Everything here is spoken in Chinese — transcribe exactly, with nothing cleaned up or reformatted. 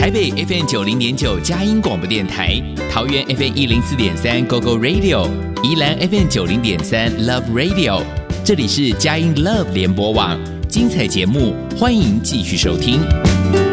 台北 F M 九零点九佳音广播电台，桃园 F M 一零四点三 Go Go Radio， 宜兰 F M 九零点三 Love Radio。这里是佳音 Love 联播网，精彩节目欢迎继续收听。